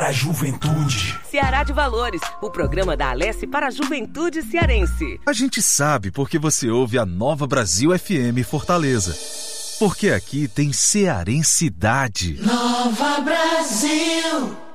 para a juventude. Ceará de Valores, o programa da Alesse para a juventude cearense. A gente sabe porque você ouve a Nova Brasil FM Fortaleza. Porque aqui tem cearensidade. Nova Brasil.